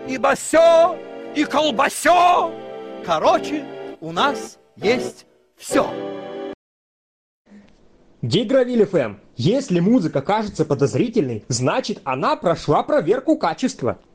и басё, и колбасё. Короче, у нас есть все. Гигровиль ФМ. Если музыка кажется подозрительной, значит она прошла проверку качества.